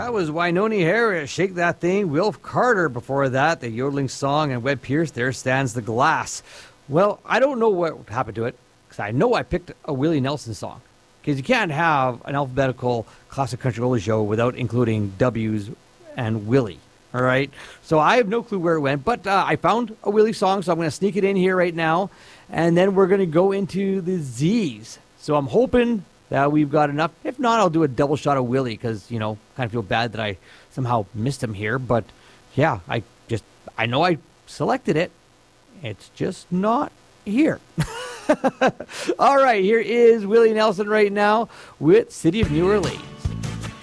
that was Wynonie Harris, Shake That Thing. Wilf Carter before that, the yodeling song, and Webb Pierce, There Stands the Glass. Well, I don't know what happened to it, because I know I picked a Willie Nelson song. Because you can't have an alphabetical classic country roller show without including W's and Willie. All right? So I have no clue where it went, but I found a Willie song, so I'm going to sneak it in here right now. And then we're going to go into the Z's. So I'm hoping that we've got enough. If not, I'll do a double shot of Willie because, kind of feel bad that I somehow missed him here. But, yeah, I know I selected it. It's just not here. All right, here is Willie Nelson right now with City of New Orleans.